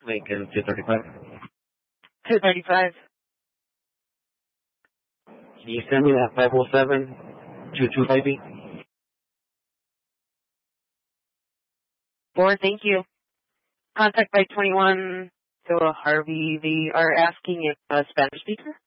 Lincoln 235. 235. Can you send me that 507 225B? 4, thank you. Contact by 21 to Harvey. They are asking if Spanish speaker.